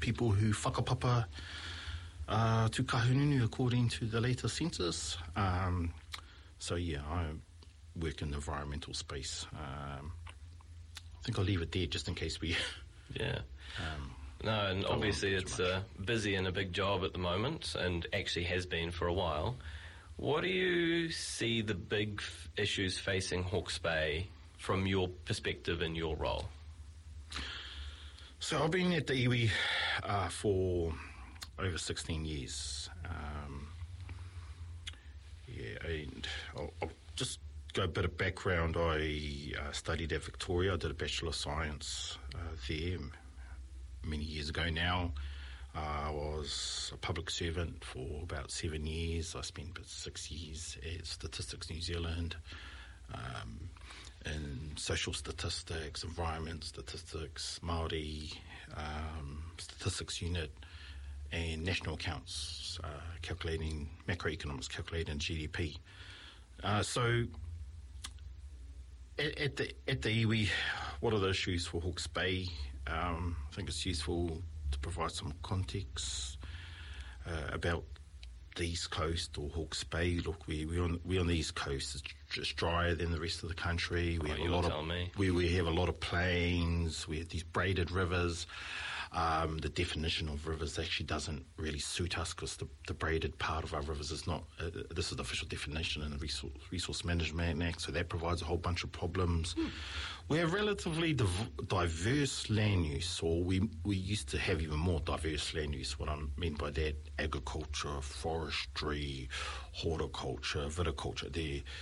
people who whakapapa to kahununu according to the latest census. So yeah, I work in the environmental space. I think I'll leave it there just in case we... Yeah. No, and obviously it's busy and a big job at the moment, and actually has been for a while. What do you see the big issues facing Hawke's Bay from your perspective in your role? So I've been at the iwi for over 16 years. And I'll just go a bit of background. I studied at Victoria. I did a Bachelor of Science there many years ago now. I was a public servant for about 7 years. I spent about 6 years at Statistics New Zealand, in social statistics, environment statistics, Māori statistics unit, and national accounts, calculating macroeconomics, calculating GDP. So at the iwi, what are the issues for Hawke's Bay? I think it's useful to provide some context about the East Coast or Hawke's Bay. Look, we're on the East Coast. It's just drier than the rest of the country. We have a lot of plains. We have these braided rivers. The definition of rivers actually doesn't really suit us because the braided part of our rivers is not. This is the official definition in the Resource Management Act, so that provides a whole bunch of problems. We have relatively diverse land use, or we used to have even more diverse land use. What I mean by that, agriculture, forestry, horticulture, viticulture.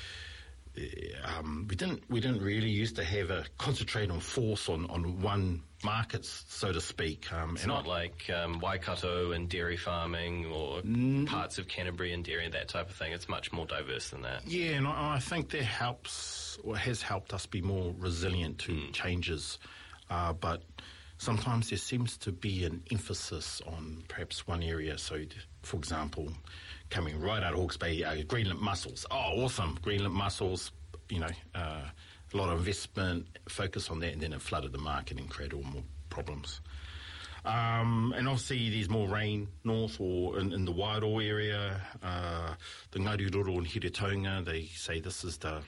We didn't really used to have a concentrate on force on one market, so to speak. It's not like Waikato and dairy farming, or parts of Canterbury and dairy and that type of thing. It's much more diverse than that. Yeah, and I think that helps, or has helped us be more resilient to changes. But sometimes there seems to be an emphasis on perhaps one area. So, for example, coming right out of Hawke's Bay, Greenland mussels. Oh, awesome, Greenland mussels, a lot of investment, focus on that, and then it flooded the market and created all more problems. And obviously there's more rain north or in the Wairoa area. The Ngariroro and Hiratonga, they say this is the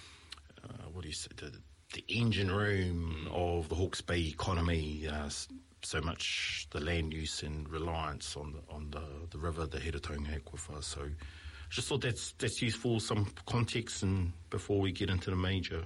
engine room of the Hawke's Bay economy. So much the land use and reliance on the river, the Hiratonga aquifer. So I just thought that's useful, some context, and before we get into the major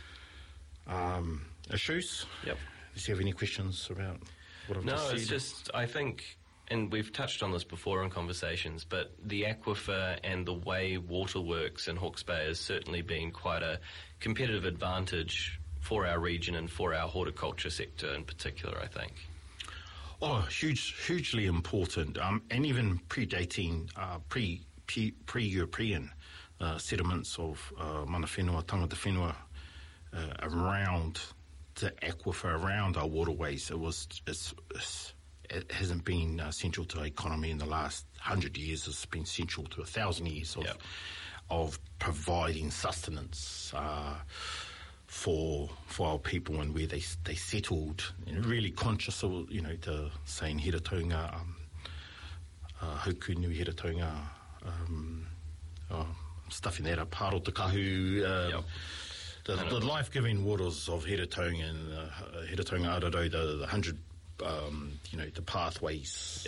issues. Yep. Do you have any questions about what I've just said? No, it's just, I think, and we've touched on this before in conversations, but the aquifer and the way water works in Hawke's Bay has certainly been quite a competitive advantage for our region and for our horticulture sector in particular, I think. Oh, hugely important, and even predating pre-European settlements of mana whenua, tangata whenua, around the aquifer, around our waterways. It hasn't been central to our economy in the last 100 years. It's been central to 1,000 years of providing sustenance for our people and where they settled, and really conscious of the saying Hiratonga, Hauku Nui Hiratonga, stuffing that up, Haro Te Kahu, the life-giving waters of Hiratonga and Hiratonga Araro, the 100 the pathways.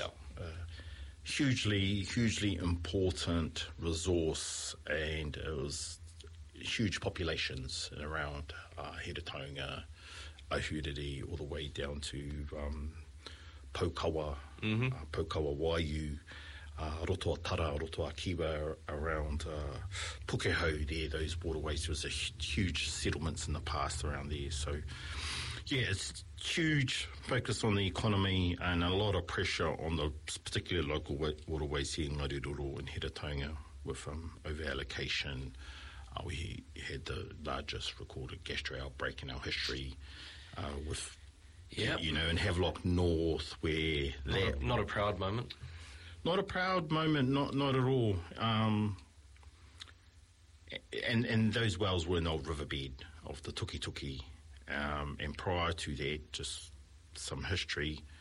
Hugely important resource, and it was huge populations around Hiratonga, Ahuriri, all the way down to Poukawa, Poukawa Waiu, Rotoa Tara, Rotoa Kiwa, around Pukehau there, those waterways. There was a huge settlements in the past around there. So, yeah, it's huge focus on the economy and a lot of pressure on the particular local waterways here in Ngariroro and Hiratonga with over-allocation. We had the largest recorded gastro outbreak in our history with, in Havelock North, where... Not a proud moment. Not a proud moment, not at all. And those wells were an old riverbed of the Tukituki. And prior to that, just some history,